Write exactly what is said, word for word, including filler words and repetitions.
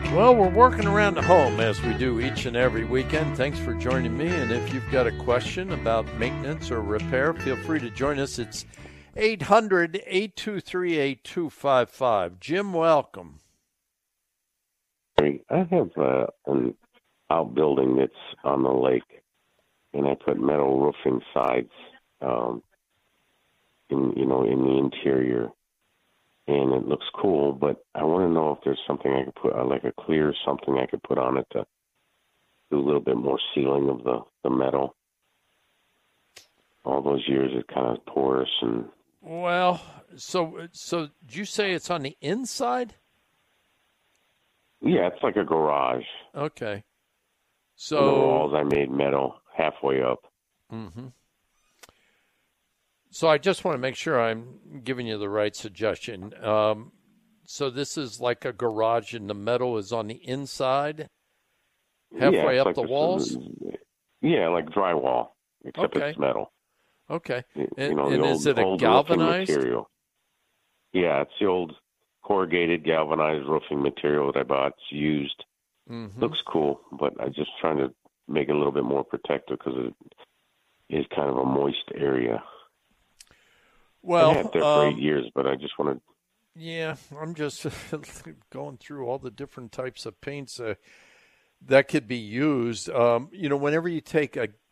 Well, we're working around the home as we do each and every weekend. Thanks for joining me. And if you've got a question about maintenance or repair, feel free to join us. It's eight hundred, eight two three, eight two five five. Jim, welcome. I have uh, an outbuilding that's on the lake, and I put metal roofing sides, um, in you know, in the interior, and it looks cool. But I want to know if there's something I could put, uh, like a clear something I could put on it to do a little bit more sealing of the the metal. All those years, it's kind of porous and. Well, so so did you say it's on the inside? Yeah, it's like a garage. Okay. So and the walls I made metal halfway up. Mm-hmm. So I just want to make sure I'm giving you the right suggestion. Um, so this is like a garage, and the metal is on the inside, halfway yeah, up like the a, walls. Yeah, like drywall, except okay. it's metal. Okay. You, and you know, and the is old, it a old galvanized material? Yeah, it's the old corrugated galvanized roofing material that I bought. It's used. Mm-hmm. Looks cool, but I'm just trying to make it a little bit more protective because it is kind of a moist area. Well, I had it there um, for eight years, but I just wanted. Yeah, I'm just going through all the different types of paints uh, that could be used. Um, you know, whenever you take a